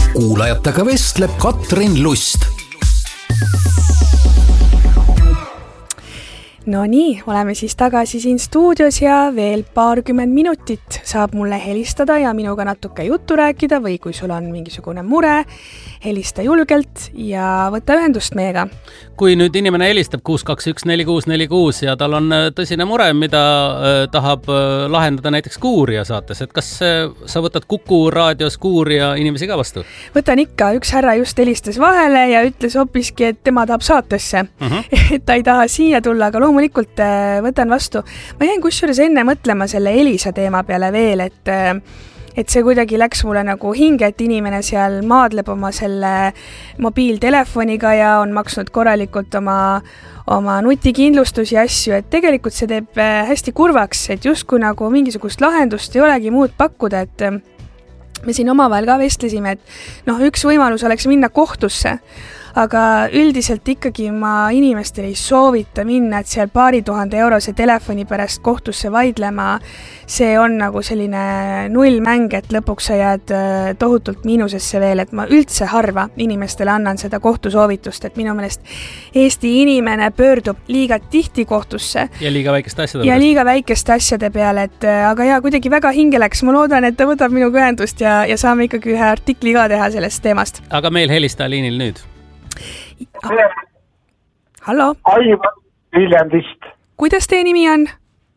Kuulajatega vestleb Katrin Lust. No nii, oleme siis tagasi siin stuudios ja veel 20 minutit saab mulle helistada ja minuga natuke juttu rääkida või kui sul on mingisugune mure, helista julgelt ja võta ühendust meiega. Kui nüüd inimene helistab 6214646 ja tal on tõsine mure, mida tahab lahendada näiteks Kuuria saates, et kas sa võtad Kuku raadios Kuuria inimesi ka vastu? Võtan ikka, üks härra just helistas vahele ja ütles hoopiski, et tema tahab saatesse. Et ta ei taha siia tulla, aga loomulikult võtan vastu. Ma jäin kusjuures enne mõtlema selle Elisa teema peale veel, et see kuidagi läks mulle nagu hinge, et inimene seal maadleb oma selle mobiiltelefoniga ja on maksnud korralikult oma nutikindlustusi ja asju, et tegelikult see teeb hästi kurvaks, et justkui nagu mingisugust lahendust ei olegi muud pakkuda, et me siin omavahel ka vestlesime, et üks võimalus oleks minna kohtusse, aga üldiselt ikkagi ma inimestel ei soovita minna, et seal paari 1000 eurose telefoni pärast kohtusse vaidlema. See on nagu selline nullmäng, et lõpuks sa jääd tohutult miinusesse veel, et ma üldse harva inimestele annan seda kohtusoovitust, et minu meelest Eesti inimene pöördub liiga tihti kohtusse. Ja liiga väikeste asjade peale, et aga ja kuidagi väga hinge läks. Ma loodan, et ta võtab minuga ühendust ja saame ikkagi ühe artikli ka teha sellest teemast. Aga meil helistaja liinil nüüd. Hallo. Aivar Viljandist. Kuidas teie nimi on?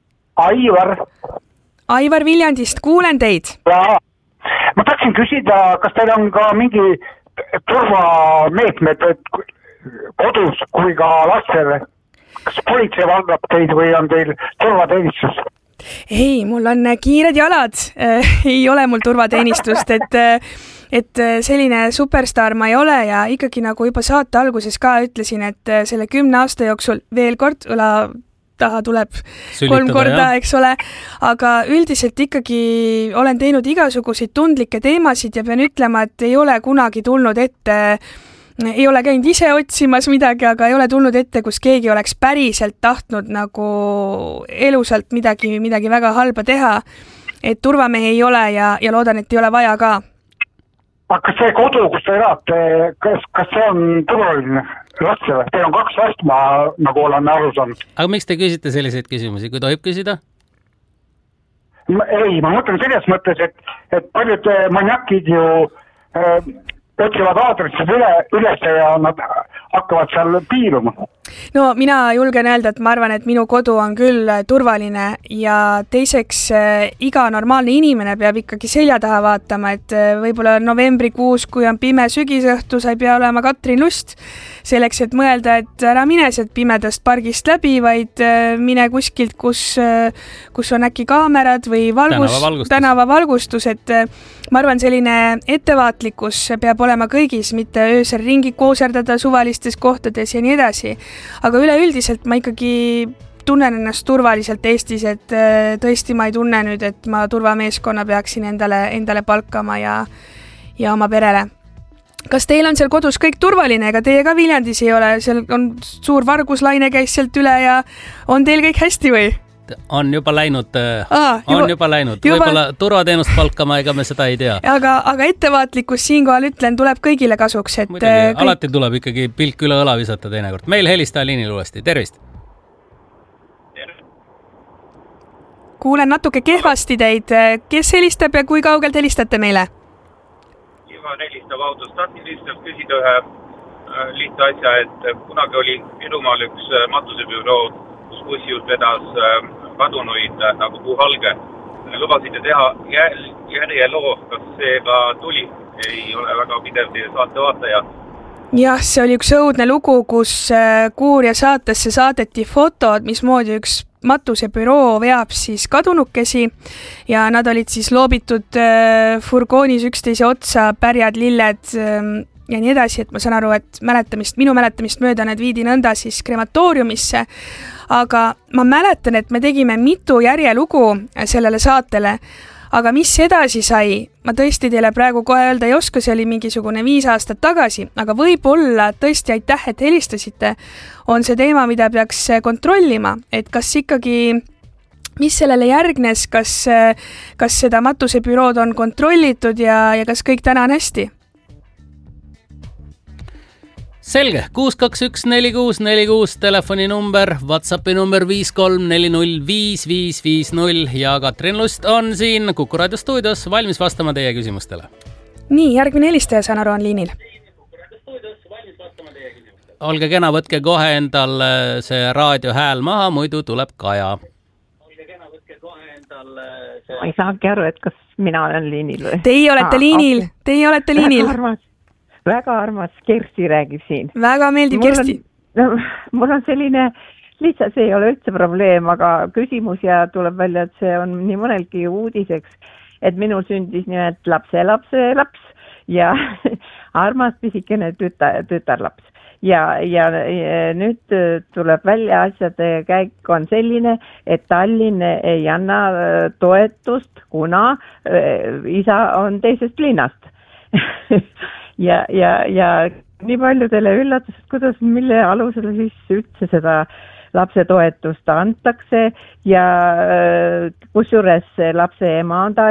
Aivar Viljandist, kuulen teid. Ja, ma tahtsin küsida, kas teil on ka mingi turvameetmed kodus kui ka lastele? Kas politsei valvab teid või on teil turvateenistus? Ei, mul on kiired jalad. Ei ole mul turvateenistust, et selline superstar ma ei ole ja ikkagi nagu juba saate alguses ka ütlesin, et selle 10 aasta jooksul veel kord õla taha tuleb sülitada, 3 korda, eks ole, aga üldiselt ikkagi olen teinud igasuguseid tundlikke teemasid ja pean ütlema, et ei ole kunagi tulnud ette, ei ole käinud ise otsimas midagi, aga ei ole tulnud ette, kus keegi oleks päriselt tahtnud nagu elusalt midagi väga halba teha, et turvamehi ei ole ja loodan, et ei ole vaja ka. Aga kas see kodu, kus te elate, kas see on turvaline lastele? Teil on 2 last, ma nagu olen aru saanud. Aga miks te küsite selliseid küsimusi, kui tohib küsida? Ei, ma mõtlen selles mõttes, et paljud maniakid ju otsivad aadressid üles ja nad hakkavad seal piiluma. No mina julgen öelda, et ma arvan, et minu kodu on küll turvaline ja teiseks iga normaalne inimene peab ikkagi selja taha vaatama, et võib-olla novembrikuus, kui on pime sügisõhtu, sa ei pea olema Katrin Lust selleks, et mõelda, et ära mine sealt pimedast pargist läbi, vaid mine kuskilt, kus on äkki kaamerad või tänavavalgustus, et ma arvan, selline ettevaatlikkus peab olema kõigis, mitte öösel ringi kooserdada suvalistes kohtades ja nii edasi. Aga üleüldiselt ma ikkagi tunnen ennast turvaliselt Eestis, et tõesti ma ei tunne nüüd, et ma turvameeskonna peaksin endale palkama ja oma perele. Kas teil on seal kodus kõik turvaline, ega teie ka Viljandis ei ole? Seal on suur varguslaine käis sealt üle ja on teil kõik hästi või? On juba läinud. Võib-olla turvateenust palkama, ega me seda ei tea. Aga ettevaatlikkus siinkohal ütlen, tuleb kõigile kasuks. Muidugi, alati tuleb ikkagi pilk üle õla visata teinekord. Meil helistaja liinil uuesti. Tervist! Kuulen natuke kehvasti teid. Kes helistab ja kui kaugelt helistate meile? Ivan helistab autost. Tahtsin lihtsalt küsida ühe lihtsa asja, et kunagi oli Virumaal üks matusebüroo, kus bussijuht vedas kadunuid nagu puuhalge. Lubasite teha järjeloo, kas see ka tuli? Ei ole väga pidev teie saate vaataja. Jah, see oli üks õudne lugu, kus Kuuria saatesse saadeti fotod, mismoodi üks matusebüroo veab siis kadunukesi ja nad olid siis loobitud furgoonis üksteise otsa, pärjad, lilled ja nii edasi, et ma saan aru, et minu mäletamist mööda need viidi nõnda siis krematooriumisse, aga ma mäletan, et me tegime mitu järjelugu sellele saatele, aga mis edasi sai, ma tõesti teile praegu kohe öelda ei oska, see oli mingisugune 5 aastat tagasi, aga võib-olla tõesti aitäh, et helistasite, on see teema, mida peaks kontrollima, et kas ikkagi, mis sellele järgnes, kas seda matusebürood on kontrollitud ja kas kõik täna on hästi? Selge, 6214646 telefoninumber, WhatsAppi number 534055550 ja Katrin Lust on siin Kuku Raadio stuudios valmis vastama teie küsimustele. Nii, järgmine helistaja, saan aru, on liinil. Olge kena, võtke kohe endal see raadio hääl maha, muidu tuleb Kaja. Ma ei saagi aru, et kas mina olen liinil või? Teie olete liinil, okay. Teie olete liinil. Väga armas Kersti räägib siin. Väga meeldib Kersti. Mul on selline, lihtsalt see ei ole üldse probleem, aga küsimus ja tuleb välja, et see on nii mõnelgi uudiseks, et minul sündis nimelt lapse ja armas pisikene tütarlaps. Ja nüüd tuleb välja asjade käik on selline, et Tallinn ei anna toetust, kuna isa on teisest linnast. ja nii paljudele üllatused, kuidas, mille alusel siis üldse seda lapse toetust antakse ja kusjuures lapse ema on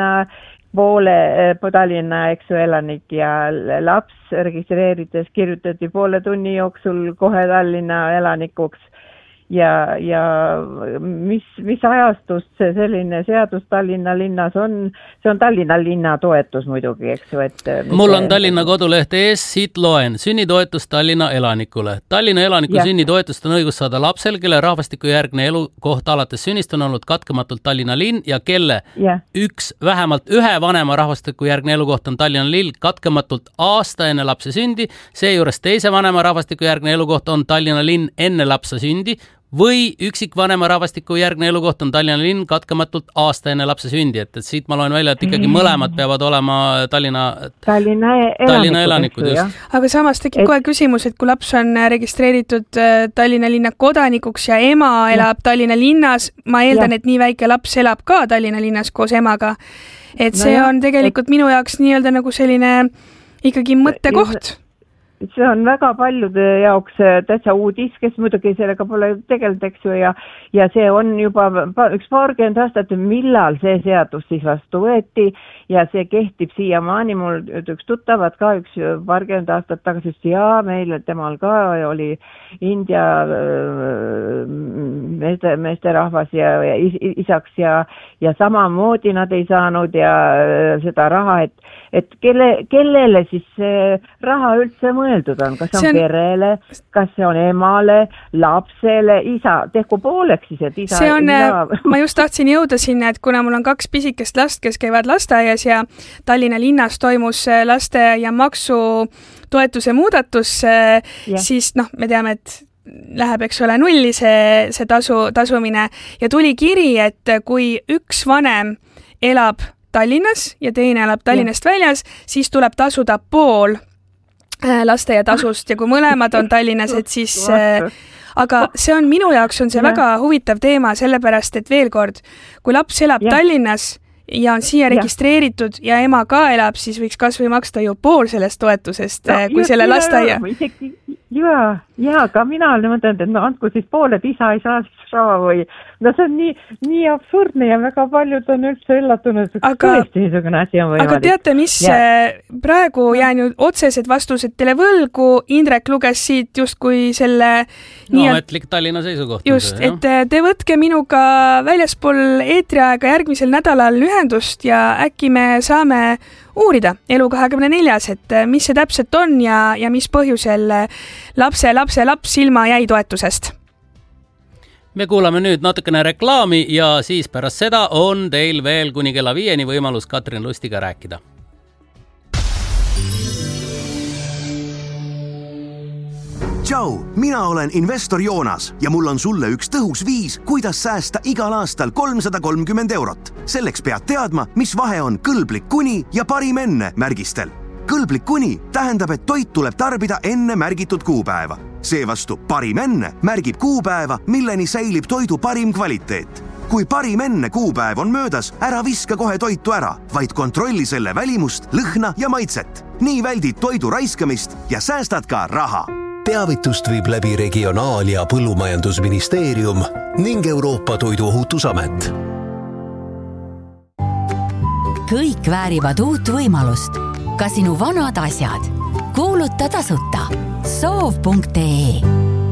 Tallinna, eks ju, elanik ja laps registreerides kirjutati poole tunni jooksul kohe Tallinna elanikuks ja mis ajastust see selline seadus Tallinna linnas on, see on Tallinna linna toetus muidugi, eks ju, et mul on Tallinna koduleht ees, siit loen, sünnitoetus Tallinna elanikule. Tallinna elaniku sünnitoetust on õigus saada lapsel, kelle rahvastikujärgne elukoht alates sünnist on olnud katkematult Tallinna linn ja kelle vähemalt ühe vanema rahvastikujärgne elukoht on Tallinna linn katkematult aasta enne lapse sündi, seejuures teise vanema rahvastikujärgne elukoht on Tallinna linn enne lapse sündi või üksikvanema rahvastiku järgne elukoht on Tallinna linn katkematult aasta enne lapse sündi, et siit ma loen välja, et ikkagi mõlemad peavad olema Tallinna elanikud just. Aga samas tekib kohe küsimus, et kui laps on registreeritud Tallinna linna kodanikuks ja ema elab Tallinna linnas, ma eeldan, et nii väike laps elab ka Tallinna linnas koos emaga, et see on tegelikult minu jaoks nii-öelda nagu selline ikkagi mõttekoht. See on väga paljude jaoks täitsa uudis, kes muidugi sellega pole tegelenud, eks ju, ja see on juba üks paarkümmend aastat, millal see seadus siis vastu võeti ja see kehtib siiamaani. Mul üks tuttavad ka üks paarkümmend aastat tagasi, ja meil temal ka oli India meesterahvas ja isaks ja samamoodi nad ei saanud ja seda raha, et kellele siis raha üldse mõeldud on, kas on perele, kas see on emale, lapsele, isa, tehku pooleks siis, et isa... See on, ma just tahtsin jõuda sinna, et kuna mul on 2 pisikest last, kes käivad lasteaias ja Tallinna linnas toimus lasteaia maksu toetuse muudatus, siis me teame, et läheb, eks ole, nulli see tasumine ja tuli kiri, et kui üks vanem elab Tallinnas ja teine elab Tallinnast väljas, siis tuleb tasuda pool lasteaiatasust ja kui mõlemad on Tallinnas, et siis aga see on minu jaoks on see väga huvitav teema, sellepärast, et veel kord, kui laps elab Tallinnas ja on siia registreeritud ja ema ka elab, siis võiks kas või maksta ju pool sellest toetusest, kui selle lasteaia. Ja, ka mina olen mõtelnud, et andku siis pool, et isa ei saa siis raha või see on nii absurdne ja väga paljud on üldse üllatunud, et tõesti niisugune asi on võimalik. Aga teate, mis praegu jään ju otsesed vastused teile võlgu, Indrek luges siit justkui selle ametlik Tallinna seisukoht. Just, et te võtke minuga väljaspool eetriaega järgmisel nädalal ühendust ja äkki me saame uurida Elu24, et mis see täpselt on ja mis põhjusel laps ilma jäi toetusest. Me kuulame nüüd natukene reklaami ja siis pärast seda on teil veel kuni kella 5 võimalus Katrin Lustiga rääkida. Tšau, mina olen investor Joonas ja mul on sulle üks tõhus viis, kuidas säästa igal aastal 330 €. Selleks pead teadma, mis vahe on kõlblik kuni ja parim enne märgistel. Kõlblik kuni tähendab, et toit tuleb tarbida enne märgitud kuupäeva. Seevastu parim enne märgib kuupäeva, milleni säilib toidu parim kvaliteet. Kui parim enne kuupäev on möödas, ära viska kohe toitu ära, vaid kontrolli selle välimust, lõhna ja maitset. Nii väldid toidu raiskamist ja säästad ka raha. Teavitust viib läbi Regionaal- ja Põllumajandusministeerium ning Euroopa Toiduohutusamet. Kõik väärivad uut võimalust. Ka sinu vanad asjad. Kuuluta tasuta soov.ee.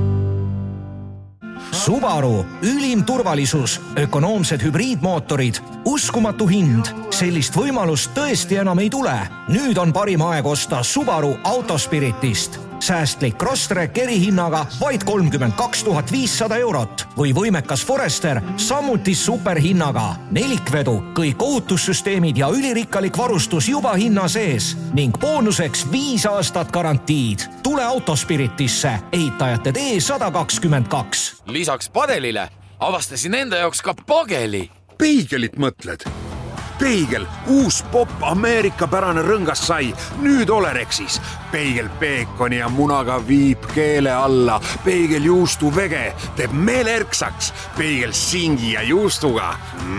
Subaru, ülim turvalisus, ökonoomsed hübriidmootorid, uskumatu hind. Sellist võimalust tõesti enam ei tule. Nüüd on parim aeg osta Subaru Autospiritist. Säästlik Crosstrek erihinnaga vaid 32 500 eurot või võimekas Forester samuti superhinnaga. Nelikvedu, kõik ohutussüsteemid ja ülirikkalik varustus juba hinna sees ning boonuseks 5 aastat garantiid. Tule Autospiritisse, ehitajate tee 122. Lisaks padelile avastasin enda jaoks ka pageli. Peigelit mõtled? Peigel, uus popp Ameerika-pärane rõngas sai, nüüd Olerexis. Peigel peekoni ja munaga viib keele alla. Peigel juustu vege teeb meele erksaks. Peigel singi ja juustuga.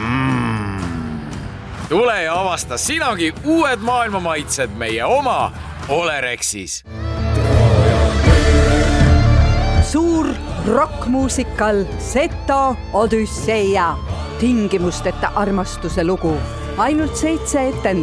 Tule ja avasta sinagi uued maailma maitsed meie oma Olerexis. Suur rockmuusikal Seto Odüsseia. Tingimusteta armastuse lugu. Ainult 7 etendust.